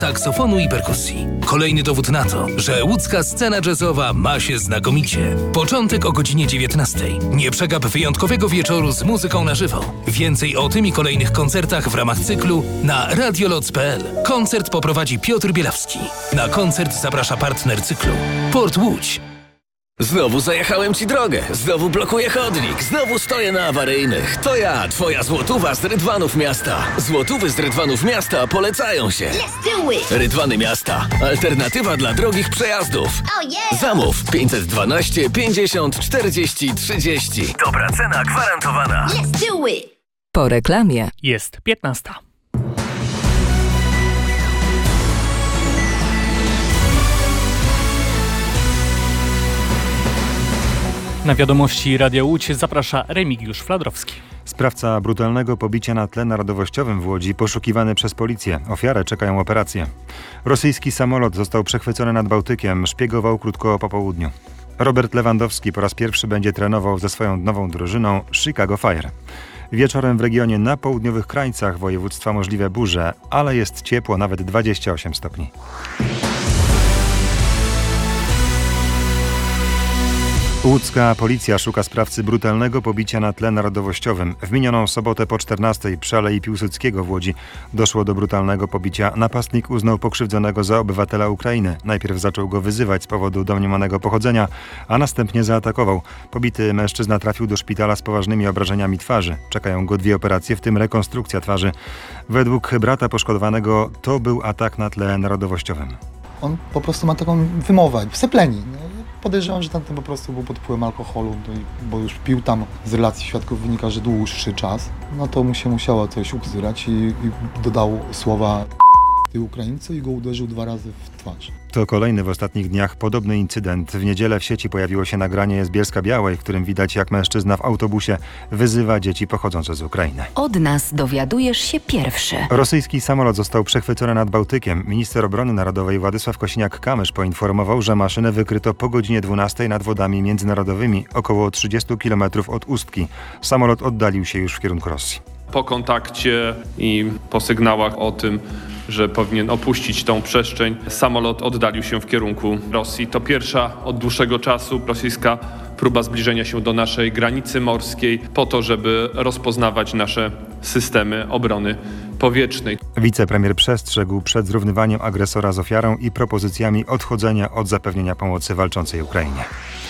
saksofonu i perkusji. Kolejny dowód na to, że łódzka scena jazzowa ma się znakomicie. Początek o godzinie 19:00. Nie przegap wyjątkowego wieczoru z muzyką na żywo. Więcej o tym i kolejnych koncertach w ramach cyklu na radioloc.pl. Koncert poprowadzi Piotr Bielawski. Na koncert zaprasza partner cyklu Port Łódź. Znowu zajechałem ci drogę, znowu blokuję chodnik, znowu stoję na awaryjnych. To ja, twoja złotówa z Rydwanów Miasta. Złotówy z Rydwanów Miasta polecają się. Let's do it! Rydwany Miasta. Alternatywa dla drogich przejazdów. Oh yeah! Zamów 512 50 40 30. Dobra cena gwarantowana. Let's do it! Po reklamie jest 15. Na wiadomości Radia Łódź zaprasza Remigiusz Fladrowski. Sprawca brutalnego pobicia na tle narodowościowym w Łodzi poszukiwany przez policję. Ofiarę czekają operacje. Rosyjski samolot został przechwycony nad Bałtykiem. Szpiegował krótko po południu. Robert Lewandowski po raz pierwszy będzie trenował ze swoją nową drużyną Chicago Fire. Wieczorem w regionie na południowych krańcach województwa możliwe burze, ale jest ciepło, nawet 28 stopni. Łódzka policja szuka sprawcy brutalnego pobicia na tle narodowościowym. W minioną sobotę po 14:00 przy Alei Piłsudskiego w Łodzi doszło do brutalnego pobicia. Napastnik uznał pokrzywdzonego za obywatela Ukrainy. Najpierw zaczął go wyzywać z powodu domniemanego pochodzenia, a następnie zaatakował. Pobity mężczyzna trafił do szpitala z poważnymi obrażeniami twarzy. Czekają go 2 operacje, w tym rekonstrukcja twarzy. Według brata poszkodowanego to był atak na tle narodowościowym. On po prostu ma taką wymowę, wsepleni. Podejrzewam, że tamten po prostu był pod wpływem alkoholu, bo już pił tam, z relacji świadków wynika, że dłuższy czas. No to mu się musiało coś ubzyrać i dodał słowa tej Ukraińcy i go uderzył 2 razy w twarz. To kolejny w ostatnich dniach podobny incydent. W niedzielę w sieci pojawiło się nagranie z Bielska-Białej, w którym widać, jak mężczyzna w autobusie wyzywa dzieci pochodzące z Ukrainy. od nas dowiadujesz się pierwszy. Rosyjski samolot został przechwycony nad Bałtykiem. Minister Obrony Narodowej Władysław Kosiniak-Kamysz poinformował, że maszynę wykryto po godzinie 12:00 nad wodami międzynarodowymi, około 30 km od Ustki. Samolot oddalił się już w kierunku Rosji. Po kontakcie i po sygnałach o tym, że powinien opuścić tą przestrzeń, samolot oddalił się w kierunku Rosji. To pierwsza od dłuższego czasu rosyjska próba zbliżenia się do naszej granicy morskiej po to, żeby rozpoznawać nasze systemy obrony powietrznej. Wicepremier przestrzegł przed zrównywaniem agresora z ofiarą i propozycjami odchodzenia od zapewnienia pomocy walczącej Ukrainie.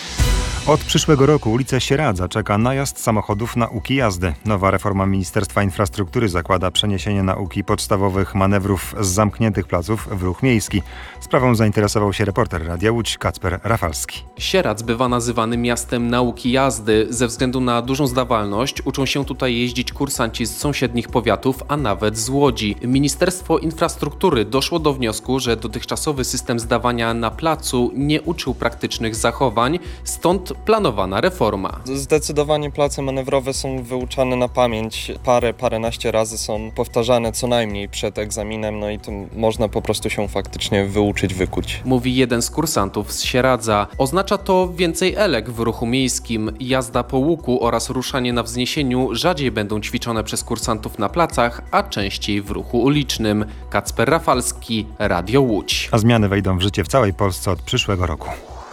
Od przyszłego roku ulicę Sieradza czeka najazd samochodów nauki jazdy. Nowa reforma Ministerstwa Infrastruktury zakłada przeniesienie nauki podstawowych manewrów z zamkniętych placów w ruch miejski. Sprawą zainteresował się reporter Radia Łódź Kacper Rafalski. Sieradz bywa nazywany miastem nauki jazdy. Ze względu na dużą zdawalność uczą się tutaj jeździć kursanci z sąsiednich powiatów, a nawet z Łodzi. Ministerstwo Infrastruktury doszło do wniosku, że dotychczasowy system zdawania na placu nie uczył praktycznych zachowań, stąd planowana reforma. Zdecydowanie place manewrowe są wyuczane na pamięć. Paręnaście razy są powtarzane co najmniej przed egzaminem, no i to można po prostu się faktycznie wyuczyć, wykuć. Mówi jeden z kursantów z Sieradza. Oznacza to więcej elek w ruchu miejskim. Jazda po łuku oraz ruszanie na wzniesieniu rzadziej będą ćwiczone przez kursantów na placach, a częściej w ruchu ulicznym. Kacper Rafalski, Radio Łódź. A zmiany wejdą w życie w całej Polsce od przyszłego roku.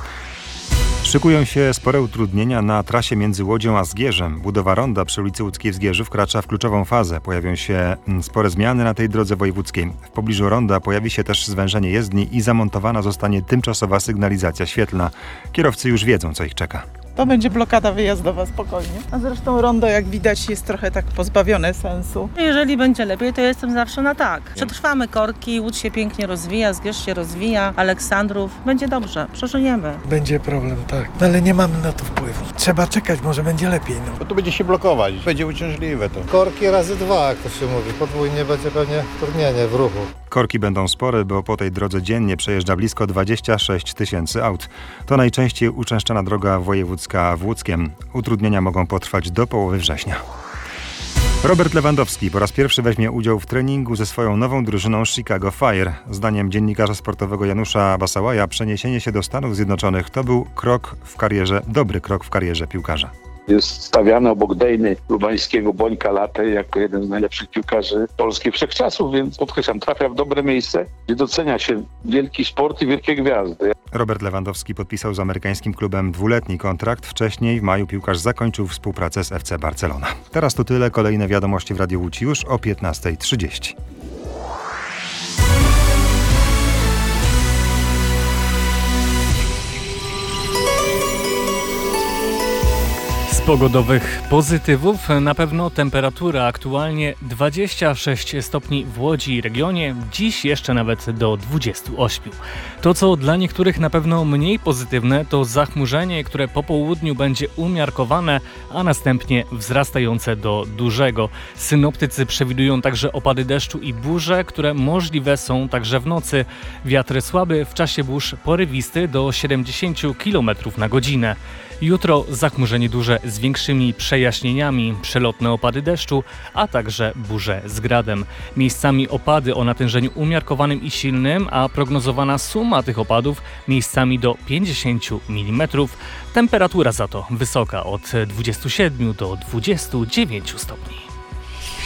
Szykują się spore utrudnienia na trasie między Łodzią a Zgierzem. Budowa ronda przy ulicy Łódzkiej w Zgierzu wkracza w kluczową fazę. Pojawią się spore zmiany na tej drodze wojewódzkiej. W pobliżu ronda pojawi się też zwężenie jezdni i zamontowana zostanie tymczasowa sygnalizacja świetlna. Kierowcy już wiedzą, co ich czeka. To będzie blokada wyjazdowa spokojnie. A zresztą rondo, jak widać, jest trochę tak pozbawione sensu. Jeżeli będzie lepiej, to jestem zawsze na tak. Przetrwamy korki, Łódź się pięknie rozwija, Zgierz się rozwija, Aleksandrów. Będzie dobrze, przeżyjemy. Będzie problem, tak. No ale nie mamy na to wpływu. Trzeba czekać, może będzie lepiej. Bo tu będzie się blokować, będzie uciążliwe to. Korki razy 2, jak to się mówi. Podwójnie będzie pewnie utrudnienie w ruchu. Korki będą spore, bo po tej drodze dziennie przejeżdża blisko 26 000 aut. To najczęściej uczęszczana droga wojewódzka w Łódzkiem. Utrudnienia mogą potrwać do połowy września. Robert Lewandowski po raz pierwszy weźmie udział w treningu ze swoją nową drużyną Chicago Fire. Zdaniem dziennikarza sportowego Janusza Basałaja przeniesienie się do Stanów Zjednoczonych to był dobry krok w karierze piłkarza. Jest stawiany obok Dejny Lubańskiego, Bońka Latej jako jeden z najlepszych piłkarzy polskich wszechczasów, więc podkreślam, trafia w dobre miejsce, gdzie docenia się wielki sport i wielkie gwiazdy. Robert Lewandowski podpisał z amerykańskim klubem 2-letni kontrakt. Wcześniej w maju piłkarz zakończył współpracę z FC Barcelona. Teraz to tyle. Kolejne wiadomości w Radiu Łódź już o 15:30. Pogodowych pozytywów na pewno temperatura aktualnie 26 stopni w Łodzi i regionie, dziś jeszcze nawet do 28. To, co dla niektórych na pewno mniej pozytywne, to zachmurzenie, które po południu będzie umiarkowane, a następnie wzrastające do dużego. Synoptycy przewidują także opady deszczu i burze, które możliwe są także w nocy. Wiatr słaby, w czasie burz porywisty do 70 km na godzinę. Jutro zachmurzenie duże z większymi przejaśnieniami, przelotne opady deszczu, a także burze z gradem. Miejscami opady o natężeniu umiarkowanym i silnym, a prognozowana suma tych opadów miejscami do 50 mm. Temperatura za to wysoka od 27 do 29 stopni.